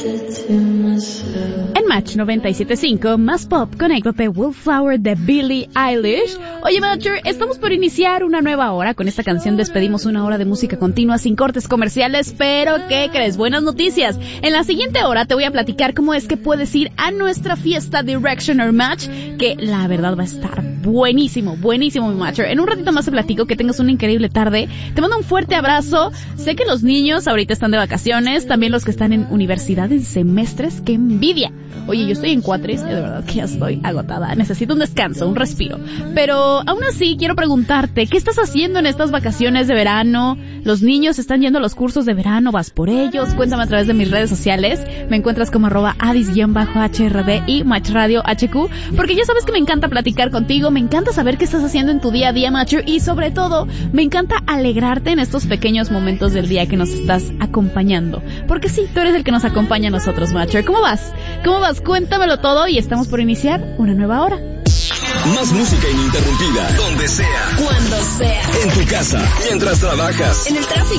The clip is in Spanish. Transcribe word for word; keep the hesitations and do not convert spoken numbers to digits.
En Match noventa y siete punto cinco, más pop, conéctate Wildflower de Billie Eilish. Oye, Matcher, estamos por iniciar una nueva hora. Con esta canción despedimos una hora de música continua sin cortes comerciales, pero ¿qué crees? Buenas noticias. En la siguiente hora te voy a platicar cómo es que puedes ir a nuestra fiesta Direction or Match, que la verdad va a estar buenísimo, buenísimo, mi Matcher. En un ratito más te platico. Que tengas una increíble tarde. Te mando un fuerte abrazo. Sé que los niños ahorita están de vacaciones, también los que están en universidad en semestres, ¡qué envidia! Oye, yo estoy en cuatris y de verdad que ya estoy agotada. Necesito un descanso, un respiro. Pero aún así quiero preguntarte, ¿qué estás haciendo en estas vacaciones de verano? ¿Los niños están yendo a los cursos de verano? ¿Vas por ellos? Cuéntame a través de mis redes sociales. Me encuentras como arroba adis-H R D y Match Radio H Q, porque ya sabes que me encanta platicar contigo, me encanta saber qué estás haciendo en tu día a día, Matcher, y sobre todo, me encanta alegrarte en estos pequeños momentos del día que nos estás acompañando. Porque sí, tú eres el que nos acompaña a nosotros, Matcher. ¿Cómo vas? ¿Cómo vas? Cuéntamelo todo y estamos por iniciar una nueva hora. Más música ininterrumpida, donde sea, cuando sea, en tu casa, mientras trabajas, en el tráfico,